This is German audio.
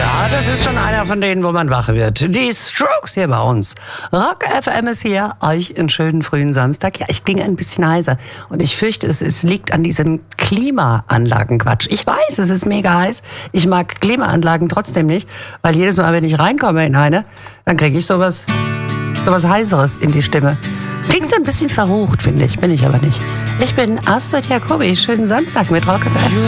Ja, das ist schon einer von denen, wo man wach wird. Die Strokes hier bei uns. Rock FM ist hier, euch einen schönen frühen Samstag. Ja, ich klinge ein bisschen heiser und ich fürchte, es liegt an diesem Klimaanlagenquatsch. Ich weiß, es ist mega heiß. Ich mag Klimaanlagen trotzdem nicht, weil jedes Mal, wenn ich reinkomme in eine, dann kriege ich sowas Heiseres in die Stimme. Klingt so ein bisschen verrucht, finde ich, bin ich aber nicht. Ich bin Astrid Jacobi. Schönen Samstag mit Rock FM.